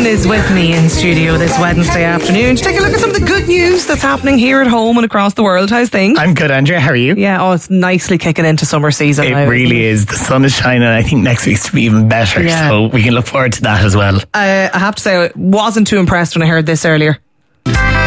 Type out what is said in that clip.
is with me in studio this Wednesday afternoon to take a look at some of the good news that's happening here at home and across the world. How's things? I'm good, Andrea. How are you? Yeah, it's nicely kicking into summer season. It really is. The sun is shining. I think next week's to be even better. Yeah. So we can look forward to that as well. I have to say, I wasn't too impressed when I heard this earlier.